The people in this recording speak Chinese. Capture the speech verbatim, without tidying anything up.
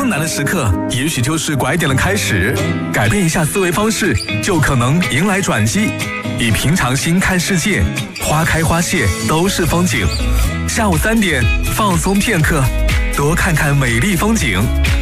困难的时刻，也许就是拐点的开始。改变一下思维方式，就可能迎来转机。以平常心看世界，花开花谢都是风景。下午三点，放松片刻，多看看美丽风景。